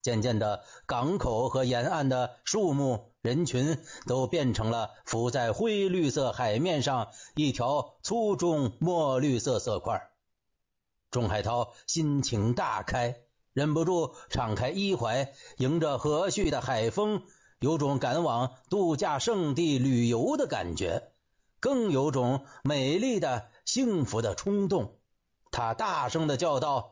渐渐的，港口和沿岸的树木、人群都变成了浮在灰绿色海面上一条粗中墨绿色色块。钟海涛心情大开，忍不住敞开衣怀，迎着和煦的海风，有种赶往度假胜地旅游的感觉，更有种美丽的幸福的冲动。他大声地叫道：